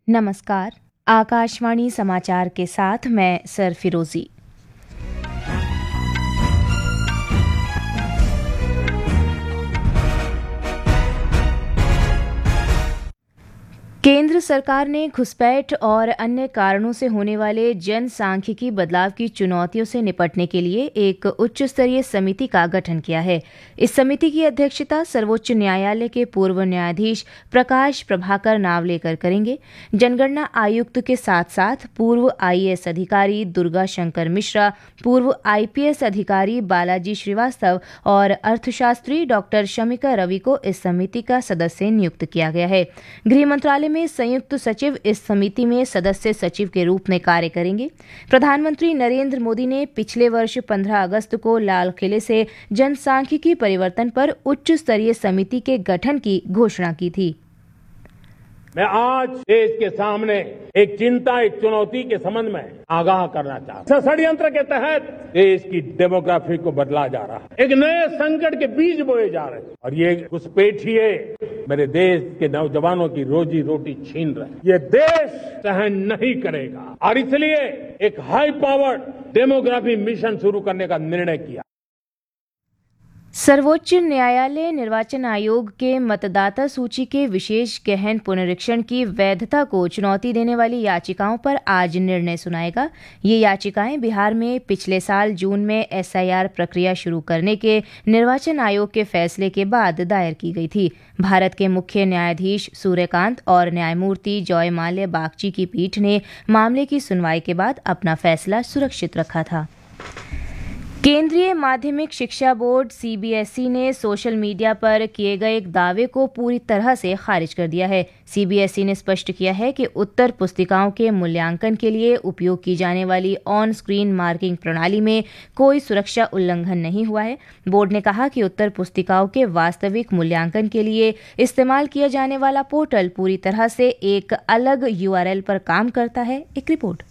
नमस्कार। आकाशवाणी समाचार के साथ मैं सरफिरोजी। केंद्र सरकार ने घुसपैठ और अन्य कारणों से होने वाले जनसांख्यिकी बदलाव की चुनौतियों से निपटने के लिए एक उच्च स्तरीय समिति का गठन किया है। इस समिति की अध्यक्षता सर्वोच्च न्यायालय के पूर्व न्यायाधीश प्रकाश प्रभाकर नावलेकर करेंगे। जनगणना आयुक्त के साथ साथ पूर्व आईएएस अधिकारी दुर्गा शंकर मिश्रा, पूर्व आईपीएस अधिकारी बालाजी श्रीवास्तव और अर्थशास्त्री डॉक्टर शमिका रवि को इस समिति का सदस्य नियुक्त किया गया है। गृह मंत्रालय में संयुक्त सचिव इस समिति में सदस्य सचिव के रूप में कार्य करेंगे। प्रधानमंत्री नरेंद्र मोदी ने पिछले वर्ष 15 अगस्त को लाल किले से जनसांख्यिकी परिवर्तन पर उच्च स्तरीय समिति के गठन की घोषणा की थी। मैं आज देश के सामने एक चिंता, एक चुनौती के संबंध में आगाह करना चाहता हूं। षड्यंत्र के तहत देश की डेमोग्राफी को बदला जा रहा है, एक नए संकट के बीज बोए जा रहे हैं और ये घुसपैठिए मेरे देश के नौजवानों की रोजी रोटी छीन रहे हैं। ये देश सहन नहीं करेगा और इसलिए एक हाई पावर्ड डेमोग्राफी मिशन शुरू करने का निर्णय किया। सर्वोच्च न्यायालय निर्वाचन आयोग के मतदाता सूची के विशेष गहन पुनरीक्षण की वैधता को चुनौती देने वाली याचिकाओं पर आज निर्णय सुनाएगा। ये याचिकाएं बिहार में पिछले साल जून में एसआईआर प्रक्रिया शुरू करने के निर्वाचन आयोग के फैसले के बाद दायर की गई थी। भारत के मुख्य न्यायाधीश सूर्यकांत और न्यायमूर्ति जॉयमाल्या बागची की पीठ ने मामले की सुनवाई के बाद अपना फैसला सुरक्षित रखा था। केंद्रीय माध्यमिक शिक्षा बोर्ड सीबीएसई ने सोशल मीडिया पर किए गए एक दावे को पूरी तरह से खारिज कर दिया है। सीबीएसई ने स्पष्ट किया है कि उत्तर पुस्तिकाओं के मूल्यांकन के लिए उपयोग की जाने वाली ऑन स्क्रीन मार्किंग प्रणाली में कोई सुरक्षा उल्लंघन नहीं हुआ है। बोर्ड ने कहा कि उत्तर पुस्तिकाओं के वास्तविक मूल्यांकन के लिए इस्तेमाल किया जाने वाला पोर्टल पूरी तरह से एक अलग यूआरएल पर काम करता है। एक रिपोर्ट।